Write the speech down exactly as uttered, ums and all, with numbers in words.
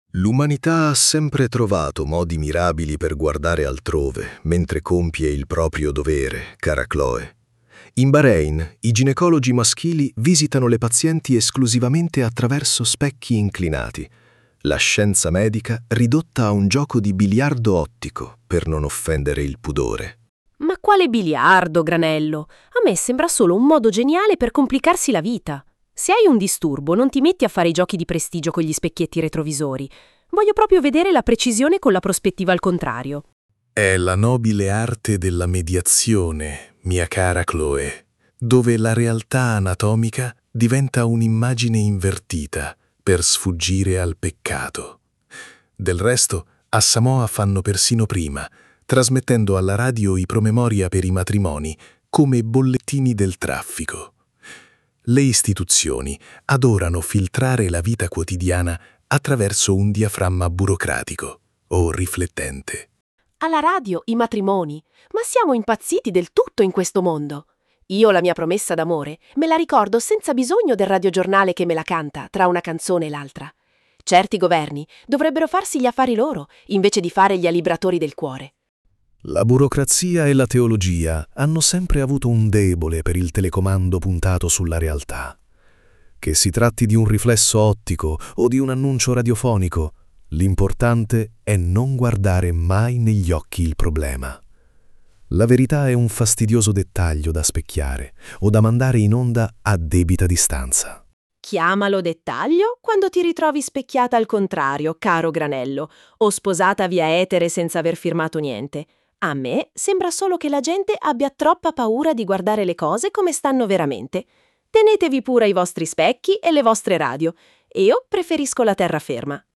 L'umanità ha sempre trovato modi mirabili per guardare altrove, mentre compie il proprio dovere, cara Chloe. In Bahrain, i ginecologi maschili visitano le pazienti esclusivamente attraverso specchi inclinati. La scienza medica ridotta a un gioco di biliardo ottico, per non offendere il pudore. Ma quale biliardo, Granello? A me sembra solo un modo geniale per complicarsi la vita. Se hai un disturbo, non ti metti a fare i giochi di prestigio con gli specchietti retrovisori. Voglio proprio vedere la precisione con la prospettiva al contrario. È la nobile arte della mediazione, mia cara Chloe, dove la realtà anatomica diventa un'immagine invertita per sfuggire al peccato. Del resto, a Samoa fanno persino prima, trasmettendo alla radio i promemoria per i matrimoni come bollettini del traffico. Le istituzioni adorano filtrare la vita quotidiana attraverso un diaframma burocratico o riflettente. Alla radio, i matrimoni. Ma siamo impazziti del tutto in questo mondo. Io la mia promessa d'amore me la ricordo senza bisogno del radiogiornale che me la canta tra una canzone e l'altra. Certi governi dovrebbero farsi gli affari loro, invece di fare gli alibratori del cuore. La burocrazia e la teologia hanno sempre avuto un debole per il telecomando puntato sulla realtà. Che si tratti di un riflesso ottico o di un annuncio radiofonico, l'importante è non guardare mai negli occhi il problema. La verità è un fastidioso dettaglio da specchiare o da mandare in onda a debita distanza. Chiamalo dettaglio quando ti ritrovi specchiata al contrario, caro Granello, o sposata via etere senza aver firmato niente. A me sembra solo che la gente abbia troppa paura di guardare le cose come stanno veramente. Tenetevi pure i vostri specchi e le vostre radio. Io preferisco la terraferma.